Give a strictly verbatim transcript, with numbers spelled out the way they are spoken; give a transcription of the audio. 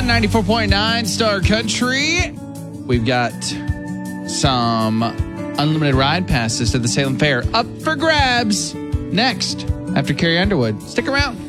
ninety-four point nine Star Country. We've got some unlimited ride passes to the Salem Fair up for grabs next after Carrie Underwood. Stick around.